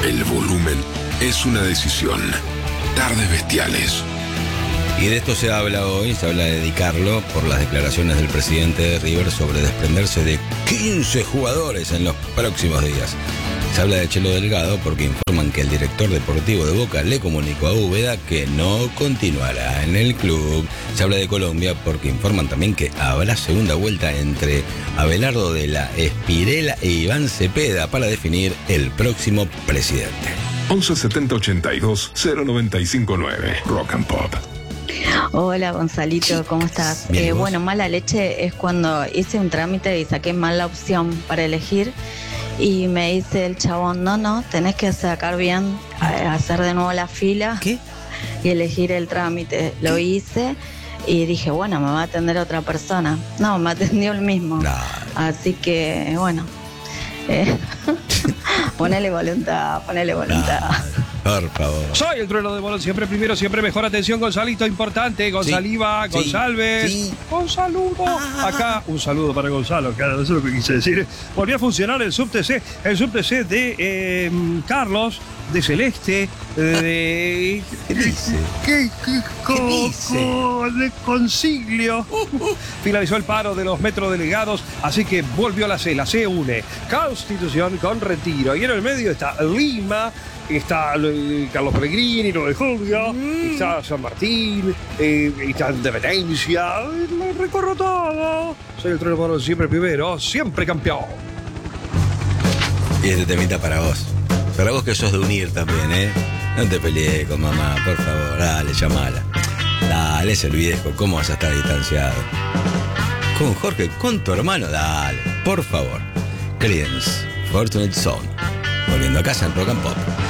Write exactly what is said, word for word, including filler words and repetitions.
El volumen es una decisión. Tardes Bestiales. Y de esto se habla hoy, se habla de Di Carlo por las declaraciones del presidente de River sobre desprenderse de quince jugadores en los próximos días. Se habla de Chelo Delgado porque informan que el director deportivo de Boca le comunicó a Úbeda que no continuará en el club. Se habla de Colombia porque informan también que habrá segunda vuelta entre Abelardo de la Espirela e Iván Cepeda para definir el próximo presidente. once setenta ochenta y dos cero noventa y cinco nueve Rock and Pop. Hola Gonzalito, ¿cómo estás? Bien, Eh, ¿vos? bueno, mala leche es cuando hice un trámite y saqué mal la opción para elegir y me dice el chabón, no, no, tenés que sacar bien, eh, hacer de nuevo la fila ¿Qué? y elegir el trámite. Lo hice y dije, bueno, me va a atender otra persona. No, me atendió el mismo. No. Así que, bueno, eh, ponele voluntad, ponele voluntad. Por favor. Soy el trueno de Bolón, siempre primero, siempre mejor. Atención, Gonzalito, importante. Gonzaliva, Sí, González. sí. Gonzaludo. Acá, un saludo para Gonzalo, claro, eso es lo que quise decir. Volvió a funcionar el Subte C, el Subte C de eh, Carlos, de Celeste, de. ¿Qué dice? ¿Qué, qué, ¿Qué dice? co- de Consiglio. Finalizó el paro de los metrodelegados, así que volvió la C. La C une Constitución con Retiro. Y en el medio está Lima, está eh, Carlos Pellegrini, lo de Julio, está San Martín, eh, está Independencia. eh, Lo recorro todo. Soy el trueno Bolón, siempre primero, siempre campeón. Y este temita para vos. Para vos que sos de unir también, ¿eh? No te pelees con mamá, por favor. Dale, llamala. Dale, es el viejo. ¿Cómo vas a estar distanciado? Con Jorge, con tu hermano, dale. Por favor. Creedence, Fortunate Son. Volviendo a casa en Rock and Pop.